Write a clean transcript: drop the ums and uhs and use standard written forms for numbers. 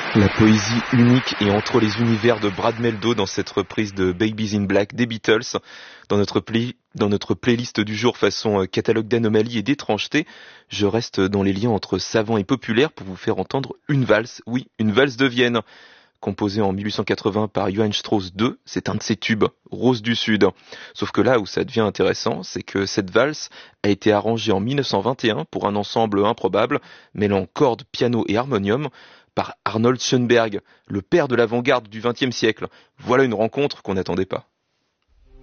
La poésie unique et entre les univers de Brad Meldo dans cette reprise de Babies in Black des Beatles. Dans notre playlist du jour façon catalogue d'anomalies et d'étrangetés, je reste dans les liens entre savant et populaire pour vous faire entendre une valse. Oui, une valse de Vienne. Composée en 1880 par Johann Strauss II, c'est un de ses tubes, Rose du Sud. Sauf que là où ça devient intéressant, c'est que cette valse a été arrangée en 1921 pour un ensemble improbable, mêlant cordes, piano et harmonium, par Arnold Schoenberg, le père de l'avant-garde du XXe siècle. Voilà une rencontre qu'on n'attendait pas.